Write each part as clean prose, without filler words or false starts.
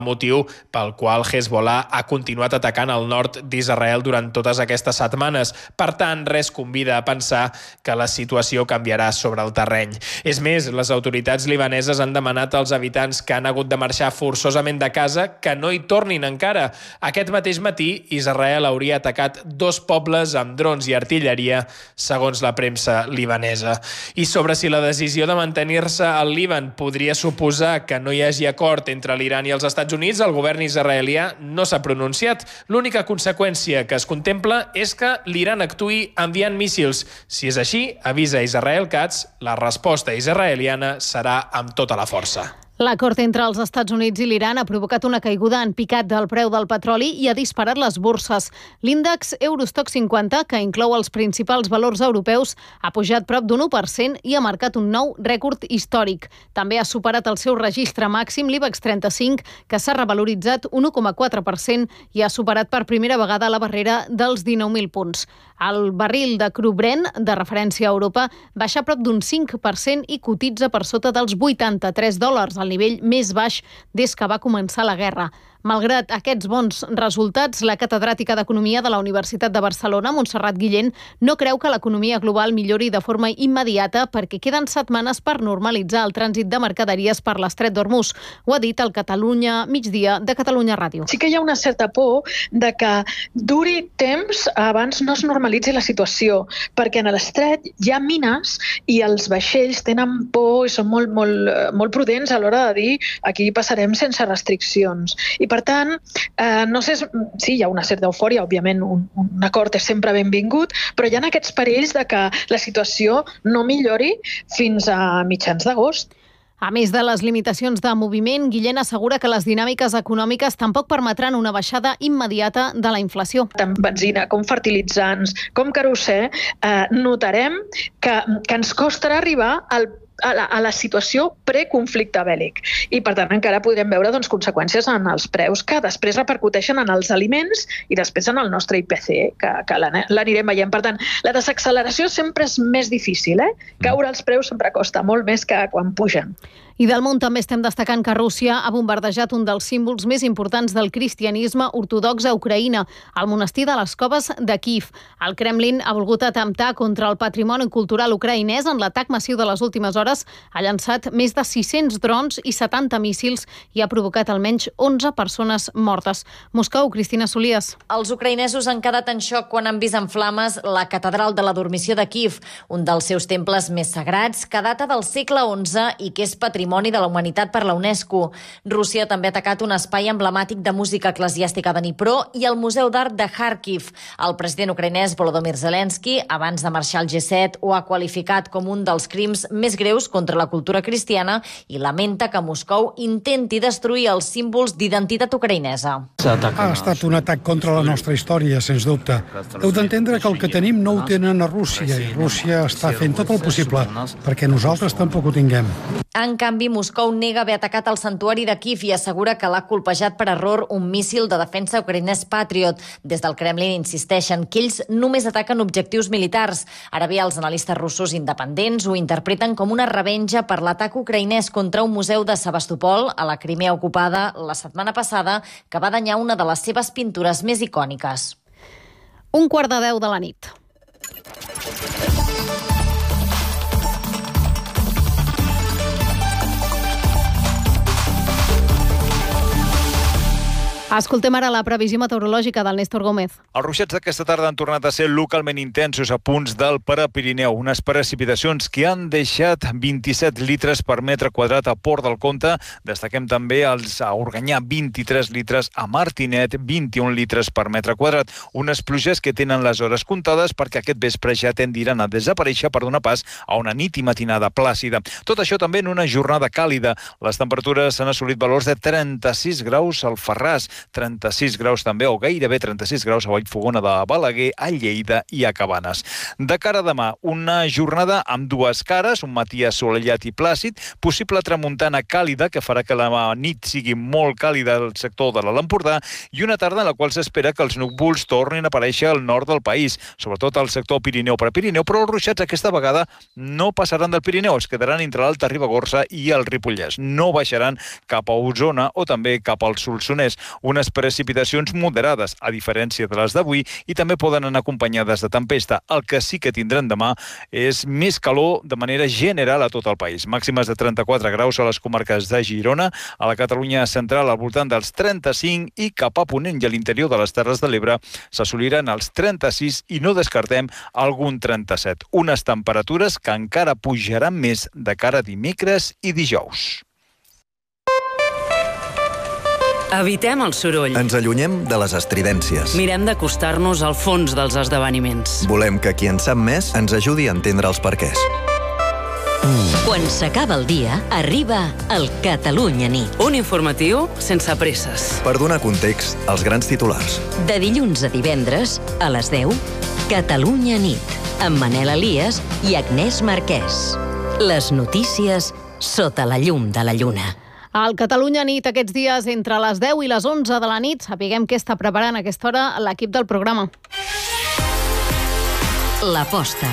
motiu pel qual Hezbollah ha continuat atacant el nord d'Israel durant totes aquestes setmanes. Per tant, res convida a pensar que la situació canviarà sobre el terreny. És més, les autoritats libaneses han demanat als habitants que han hagut de marxar forçosament de casa que no hi tornin encara. Aquest mateix matí, Israel hauria atacat 2 pobles amb drons i artilleria, segons la premsa libanesa. I sobre si la decisió de mantenir-se al Líban podria suposar que no hi hagi acord entre l'Iran i els Estats Units, el govern israelià no s'ha pronunciat. L'única conseqüència que es contempla és que l'Iran actuï enviant míssils. Si és així, avisa Israel Katz, la resposta israeliana serà amb tota la força. L'acord entre els Estats Units i l'Iran ha provocat una caiguda en picat del preu del petroli i ha disparat les borses. L'índex Eurostoxx 50, que inclou els principals valors europeus, ha pujat prop d'un 1% i ha marcat un nou rècord històric. També ha superat el seu registre màxim l'IBEX 35, que s'ha revaloritzat un 1,4% i ha superat per primera vegada la barrera dels 19.000 punts. El barril de cru Brent, de referència a Europa, baixa prop d'un 5% i cotitza per sota dels $83, al nivell més baix des que va començar la guerra. Malgrat aquests bons resultats, la catedràtica d'Economia de la Universitat de Barcelona, Montserrat Guillén, no creu que l'economia global millori de forma immediata perquè queden setmanes per normalitzar el trànsit de mercaderies per l'Estret d'Hormuz. Ho ha dit el Catalunya Migdia de Catalunya Ràdio. Sí que hi ha una certa por de que duri temps abans no es normalitzi la situació, perquè en l'Estret hi ha mines i els vaixells tenen por i són molt prudents a l'hora de dir aquí passarem sense restriccions. I per tant, no sé, sí, hi ha una certa eufòria, òbviament un acord és sempre benvingut, però hi ha aquests perills de que la situació no millori fins a mitjans d'agost. A més de les limitacions de moviment, Guillén assegura que les dinàmiques econòmiques tampoc permetran una baixada immediata de la inflació. Tant benzina com fertilitzants, com querosè, notarem que ens costarà arribar a la situació preconflicte bèl·lic. I, per tant, encara podrem veure conseqüències en els preus que després repercuteixen en els aliments i després en el nostre IPC, que l'anirem veient. Per tant, la desacceleració sempre és més difícil. Caure els preus sempre costa molt més que quan pugen. I del món també estem destacant que Rússia ha bombardejat un dels símbols més importants del cristianisme ortodox a Ucraïna, el monestir de les Coves de Kíev. El Kremlin ha volgut atemptar contra el patrimoni cultural ucraïnès. En l'atac massiu de les últimes hores ha llançat més de 600 drons i 70 míssils i ha provocat almenys 11 persones mortes. Moscou, Cristina Solies. Els ucraïnesos han quedat en xoc quan han vist en flames la catedral de la Dormició de Kíev, un dels seus temples més sagrats, que data del segle XI i que és patrimoni de la humanitat per la UNESCO. Rússia també ha atacat un espai emblemàtic de música eclesiàstica de Dnipro i el Museu d'Art de Kharkiv. El president ucraïnès Volodymyr Zelensky, abans de marxar al G7, ho ha qualificat com un dels crims més greus contra la cultura cristiana i lamenta que Moscou intenti destruir els símbols d'identitat ucraïnesa. Ha estat un atac contra la nostra història, sens dubte. Heu d'entendre que el que tenim no ho tenen a Rússia i Rússia està fent tot el possible perquè nosaltres tampoc ho tinguem. En canvi, Moscou nega haver atacat el santuari de Kíev i assegura que l'ha colpejat per error un míssil de defensa ucraïnès Patriot. Des del Kremlin insisteixen que ells només ataquen objectius militars. Ara bé, els analistes russos independents ho interpreten com una revenja per l'atac ucraïnès contra un museu de Sebastopol, a la Crimea ocupada, la setmana passada, que va danyar una de les seves pintures més icòniques. 9:15 de la nit. Escoltem ara la previsió meteorològica del Néstor Gómez. Els ruixats d'aquesta tarda han tornat a ser localment intensos a punts del Prepirineu. Unes precipitacions que han deixat 27 litres per metre quadrat a Port del Comte. Destaquem també a Organyà, 23 litres, a Martinet, 21 litres per metre quadrat. Unes pluges que tenen les hores comptades perquè aquest vespre ja tendiran a desaparèixer per donar pas a una nit i matinada plàcida. Tot això també en una jornada càlida. Les temperatures han assolit valors de 36 graus al Farràs. 36 graus també, o gairebé 36 graus a Vallfogona de Balaguer, a Lleida i a Cabanes. De cara a demà, una jornada amb dues cares, un matí assolellat i plàcid, possible tramuntana càlida, que farà que la nit sigui molt càlida al sector de l'Alt Empordà, i una tarda en la qual s'espera que els núvols tornin a aparèixer al nord del país, sobretot al sector Pirineu-Prepirineu, però els ruixats aquesta vegada no passaran del Pirineu, es quedaran entre l'Alta Ribagorça i el Ripollès. No baixaran cap a Osona o també cap al Solsonès. Unes precipitacions moderades, a diferència de les d'avui, i també poden anar acompanyades de tempesta. El que sí que tindran demà és més calor de manera general a tot el país. Màximes de 34 graus a les comarques de Girona, a la Catalunya central al voltant dels 35 i cap a Ponent i a l'interior de les Terres de l'Ebre s'assoliran els 36 i no descartem algun 37. Unes temperatures que encara pujaran més de cara a dimecres i dijous. Evitem el soroll. Ens allunyem de les estridències. Mirem d'acostar-nos al fons dels esdeveniments. Volem que qui en sap més ens ajudi a entendre els perquès. Quan s'acaba el dia, arriba el Catalunya Nit. Un informatiu sense presses. Per donar context als grans titulars. De dilluns a divendres, a les 10, Catalunya Nit, amb Manel Elias i Agnès Marquès. Les notícies sota la llum de la lluna. Al Catalunya Nit, aquests dies, entre les 10 i les 11 de la nit, sapiguem què està preparant a aquesta hora l'equip del programa. L'aposta.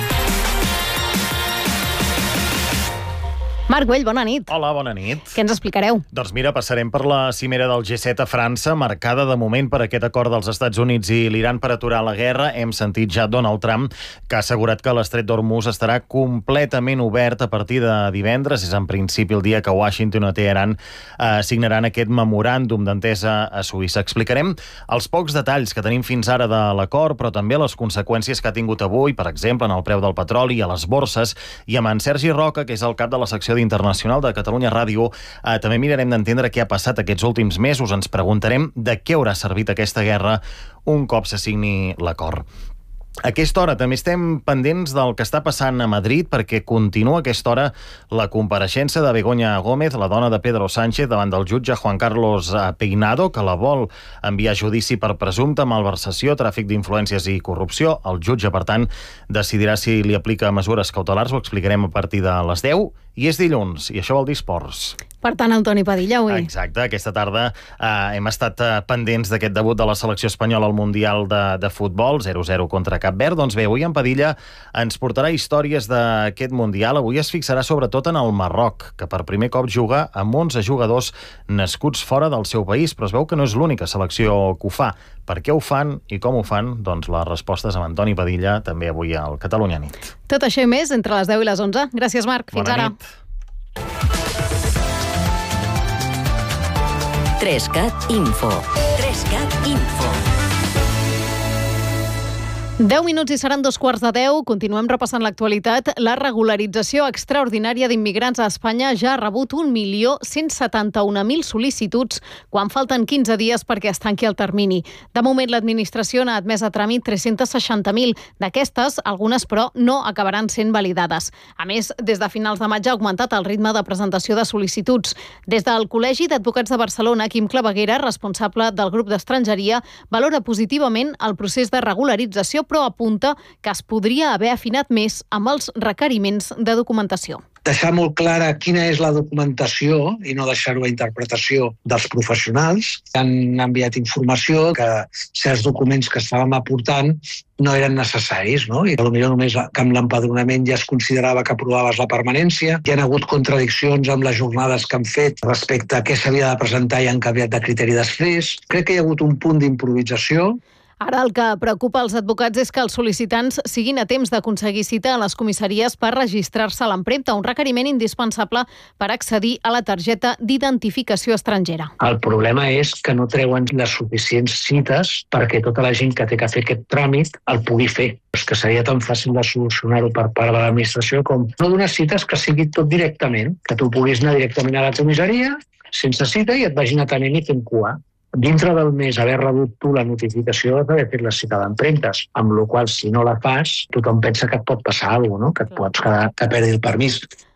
Marc Güell, bona nit. Hola, bona nit. Què ens explicareu? Doncs mira, passarem per la cimera del G7 a França, marcada de moment per aquest acord dels Estats Units i l'Iran per aturar la guerra. Hem sentit ja Donald Trump, que ha assegurat que l'estret d'Hormuz estarà completament obert a partir de divendres. És en principi el dia que Washington o Teheran signaran aquest memoràndum d'entesa a Suïssa. Explicarem els pocs detalls que tenim fins ara de l'acord, però també les conseqüències que ha tingut avui, per exemple, en el preu del petroli, a les borses, i amb en Sergi Roca, que és el cap de la secció internacional de Catalunya Ràdio, també mirarem d'entendre què ha passat aquests últims mesos. Ens preguntarem de què haurà servit aquesta guerra un cop se signi l'acord. A aquesta hora també estem pendents del que està passant a Madrid, perquè continua a aquesta hora la compareixença de Begoña Gómez, la dona de Pedro Sánchez, davant del jutge Juan Carlos Peinado, que la vol enviar a judici per presumpta malversació, tràfic d'influències i corrupció. El jutge, per tant, decidirà si li aplica mesures cautelars. Ho explicarem a partir de les 10, i és dilluns, i això vol dir esports. Per tant, Antoni Padilla, avui. Exacte, aquesta tarda hem estat pendents d'aquest debut de la selecció espanyola al Mundial de Futbol, 0-0 contra Cap Verd. Doncs bé, avui en Padilla ens portarà històries d'aquest Mundial. Avui es fixarà sobretot en el Marroc, que per primer cop juga amb 11 jugadors nascuts fora del seu país, però es veu que no és l'única selecció que ho fa. Per què ho fan i com ho fan? Doncs les respostes amb Antoni Padilla, també avui al Catalunya Nit. Tot això i més entre les 10 i les 11. Gràcies, Marc. Fins ara. 3CAT Info. 3CAT Info. 10 minuts i seran 2:15. Continuem repassant l'actualitat. La regularització extraordinària d'immigrants a Espanya ja ha rebut 1.171.000 sol·licituds quan falten 15 dies perquè es tanqui el termini. De moment, l'administració n'ha admès a tràmit 360.000. D'aquestes, algunes, però, no acabaran sent validades. A més, des de finals de maig ha augmentat el ritme de presentació de sol·licituds. Des del Col·legi d'Advocats de Barcelona, Quim Claveguera, responsable del grup d'estrangeria, valora positivament el procés de regularització, però apunta que es podria haver afinat més amb els requeriments de documentació. Deixar molt clara quina és la documentació i no deixar-ho a interpretació dels professionals. Han enviat informació que certs documents que estàvem aportant no eren necessaris, no? I potser només que amb l'empadronament ja es considerava que aprovaves la permanència. Hi ha hagut contradiccions amb les jornades que han fet respecte a què s'havia de presentar i han canviat de criteri després. Crec que hi ha hagut un punt d'improvisació. Ara el que preocupa els advocats és que els sol·licitants siguin a temps d'aconseguir cita a les comissaries per registrar-se a l'empremta, un requeriment indispensable per accedir a la targeta d'identificació estrangera. El problema és que no treuen les suficients cites perquè tota la gent que té que fer aquest tràmit el pugui fer. És que seria tan fàcil de solucionar-ho per part de l'administració com no donar cites, que sigui tot directament, que tu puguis anar directament a la comissaria sense cita i et vagin atenent i fent cua. Dintre del mes haver rebut tu la notificació d'haver fet la cita d'empremtes, amb la qual si no la fas, tothom pensa que et pot passar alguna cosa, no? Que et pots quedar que perdi el permís.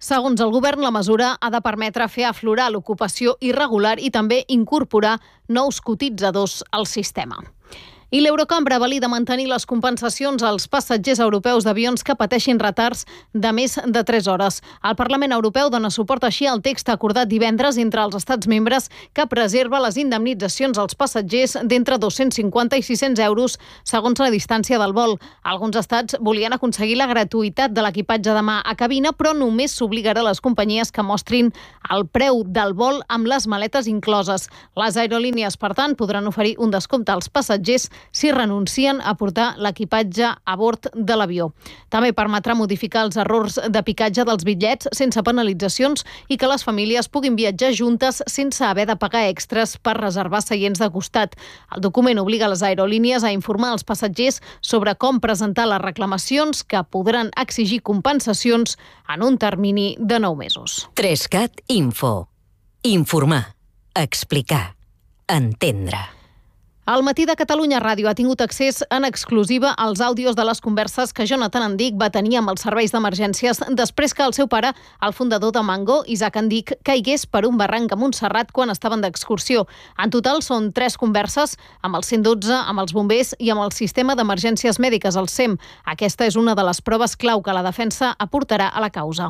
Segons el govern, la mesura ha de permetre fer aflorar l'ocupació irregular i també incorporar nous cotitzadors al sistema. I l'Eurocambra valida mantenir les compensacions als passatgers europeus d'avions que pateixin retards de més de 3 hores. El Parlament Europeu dona suport així al text acordat divendres entre els estats membres que preserva les indemnitzacions als passatgers d'entre 250 i 600 euros segons la distància del vol. Alguns estats volien aconseguir la gratuïtat de l'equipatge de mà a cabina, però només s'obligarà a les companyies que mostrin el preu del vol amb les maletes incloses. Les aerolínies, per tant, podran oferir un descompte als passatgers si renuncien a portar l'equipatge a bord de l'avió. També permetrà modificar els errors de picatge dels bitllets sense penalitzacions i que les famílies puguin viatjar juntes sense haver de pagar extras per reservar seients de costat. El document obliga les aerolínies a informar els passatgers sobre com presentar les reclamacions, que podran exigir compensacions en un termini de 9 mesos. 3CAT Info. Informar, explicar, entendre. El Matí de Catalunya Ràdio ha tingut accés en exclusiva als àudios de les converses que Jonathan Andic va tenir amb els serveis d'emergències després que el seu pare, el fundador de Mango, Isaac Andic, caigués per un barranc a Montserrat quan estaven d'excursió. En total són 3 converses amb el 112, amb els bombers i amb el sistema d'emergències mèdiques, el SEM. Aquesta és una de les proves clau que la defensa aportarà a la causa.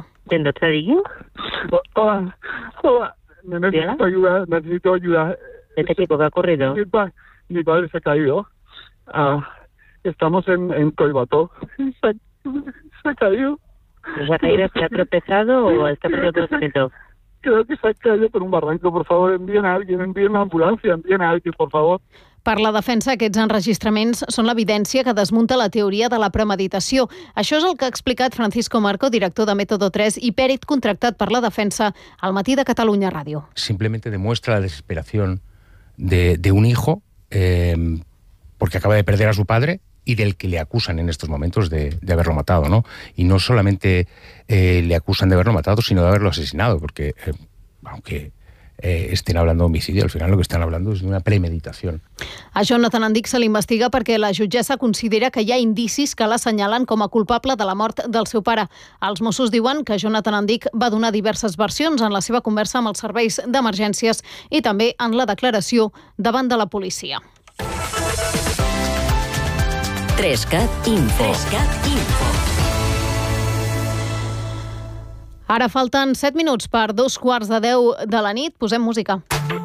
Hola, necesito ayuda. ¿Este tipo que ha ocurrido? Mi padre se ha caído. Estamos en Collbató. Se ha caído. ¿Se ha caído? ¿Se ha tropezado o está por otro sitio? Creo que se ha caído por un barranco. Por favor, envíen a alguien, envíen una ambulancia, envíen a alguien, por favor. Per la defensa, aquests enregistraments són l'evidència que desmunta la teoria de la premeditació. Això és el que ha explicat Francisco Marco, director de Método 3 i pèrit contractat per la defensa al Matí de Catalunya Ràdio. Simplemente demuestra la desesperación de un hijo porque acaba de perder a su padre y del que le acusan en estos momentos de haberlo matado, ¿no? Y no solamente le acusan de haberlo matado, sino de haberlo asesinado, porque aunque estén hablando de homicidio, al final lo que están hablando es de una premeditación. A Jonathan Andic se l'investiga perquè la jutgessa considera que hi ha indicis que l'assenyalen com a culpable de la mort del seu pare. Els Mossos diuen que Jonathan Andic va donar diverses versions en la seva conversa amb els serveis d'emergències i també en la declaració davant de la policia. 3CAT Info. Ara falten 7 minuts per 2:15 de la nit. Posem música.